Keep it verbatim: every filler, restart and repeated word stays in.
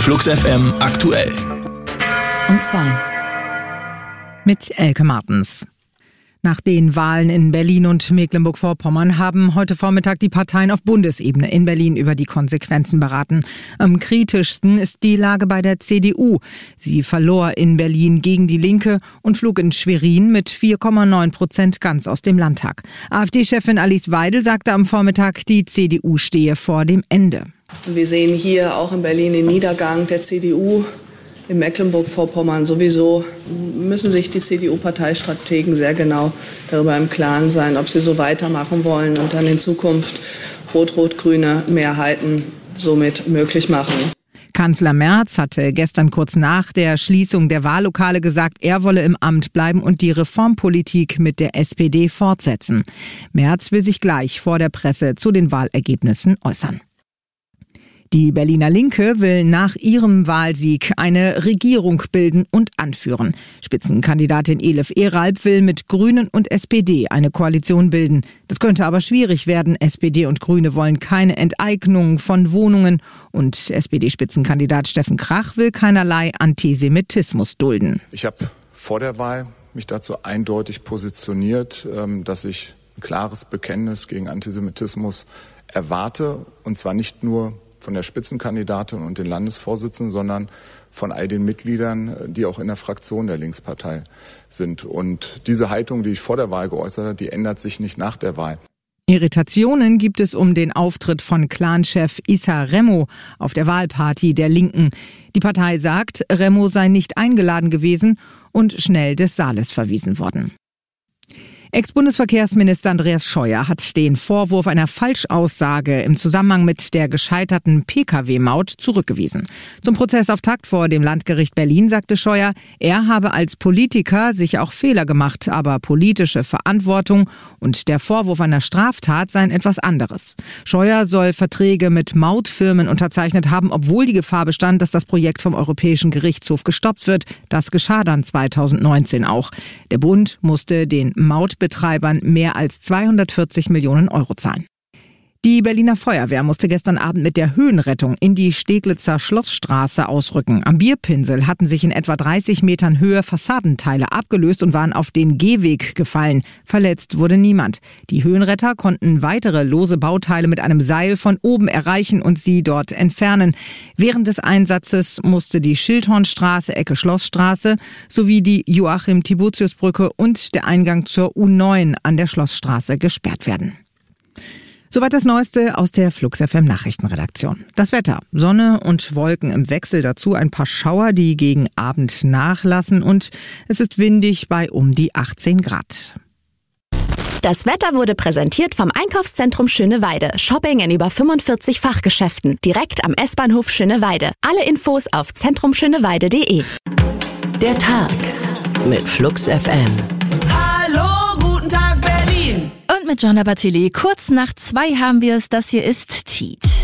Flux F M aktuell. Und zwei. Mit Elke Martens. Nach den Wahlen in Berlin und Mecklenburg-Vorpommern haben heute Vormittag die Parteien auf Bundesebene in Berlin über die Konsequenzen beraten. Am kritischsten ist die Lage bei der C D U. Sie verlor in Berlin gegen die Linke und flog in Schwerin mit vier Komma neun Prozent ganz aus dem Landtag. AfD-Chefin Alice Weidel sagte am Vormittag, die C D U stehe vor dem Ende. Wir sehen hier auch in Berlin den Niedergang der C D U. In Mecklenburg-Vorpommern sowieso müssen sich die C D U-Parteistrategen sehr genau darüber im Klaren sein, ob sie so weitermachen wollen und dann in Zukunft rot-rot-grüne Mehrheiten somit möglich machen. Kanzler Merz hatte gestern kurz nach der Schließung der Wahllokale gesagt, er wolle im Amt bleiben und die Reformpolitik mit der S P D fortsetzen. Merz will sich gleich vor der Presse zu den Wahlergebnissen äußern. Die Berliner Linke will nach ihrem Wahlsieg eine Regierung bilden und anführen. Spitzenkandidatin Elif Eralp will mit Grünen und S P D eine Koalition bilden. Das könnte aber schwierig werden. S P D und Grüne wollen keine Enteignung von Wohnungen und S P D-Spitzenkandidat Steffen Krach will keinerlei Antisemitismus dulden. Ich habe vor der Wahl mich dazu eindeutig positioniert, dass ich ein klares Bekenntnis gegen Antisemitismus erwarte, und zwar nicht nur von der Spitzenkandidatin und den Landesvorsitzenden, sondern von all den Mitgliedern, die auch in der Fraktion der Linkspartei sind. Und diese Haltung, die ich vor der Wahl geäußert habe, die ändert sich nicht nach der Wahl. Irritationen gibt es um den Auftritt von Clanchef Issa Remo auf der Wahlparty der Linken. Die Partei sagt, Remo sei nicht eingeladen gewesen und schnell des Saales verwiesen worden. Ex-Bundesverkehrsminister Andreas Scheuer hat den Vorwurf einer Falschaussage im Zusammenhang mit der gescheiterten P K W-Maut zurückgewiesen. Zum Prozessauftakt vor dem Landgericht Berlin sagte Scheuer, er habe als Politiker sich auch Fehler gemacht, aber politische Verantwortung und der Vorwurf einer Straftat seien etwas anderes. Scheuer soll Verträge mit Mautfirmen unterzeichnet haben, obwohl die Gefahr bestand, dass das Projekt vom Europäischen Gerichtshof gestoppt wird. Das geschah dann zweitausendneunzehn auch. Der Bund musste den Maut Betreibern mehr als zweihundertvierzig Millionen Euro zahlen. Die Berliner Feuerwehr musste gestern Abend mit der Höhenrettung in die Steglitzer Schlossstraße ausrücken. Am Bierpinsel hatten sich in etwa dreißig Metern Höhe Fassadenteile abgelöst und waren auf den Gehweg gefallen. Verletzt wurde niemand. Die Höhenretter konnten weitere lose Bauteile mit einem Seil von oben erreichen und sie dort entfernen. Während des Einsatzes musste die Schildhornstraße, Ecke Schlossstraße, sowie die Joachim-Tibutius-Brücke und der Eingang zur U neun an der Schlossstraße gesperrt werden. Soweit das Neueste aus der Flux F M Nachrichtenredaktion. Das Wetter: Sonne und Wolken im Wechsel, dazu ein paar Schauer, die gegen Abend nachlassen, und es ist windig bei um die achtzehn Grad. Das Wetter wurde präsentiert vom Einkaufszentrum Schöneweide. Shopping in über fünfundvierzig Fachgeschäften, direkt am S-Bahnhof Schöneweide. Alle Infos auf zentrum schöneweide punkt de. Der Tag mit Flux F M. Hallo, guten Tag Berlin! Und mit Jonna Battili, kurz nach zwei haben wir es, das hier ist Tiet.